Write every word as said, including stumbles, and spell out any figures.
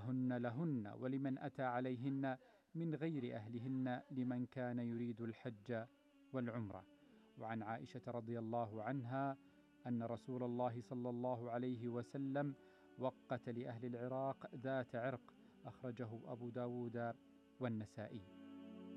وهن لهن ولمن أتى عليهن من غير أهلهن لمن كان يريد الحج والعمرة. وعن عائشة رضي الله عنها أن رسول الله صلى الله عليه وسلم وقت لأهل العراق ذات عرق، أخرجه أبو داود والنسائي.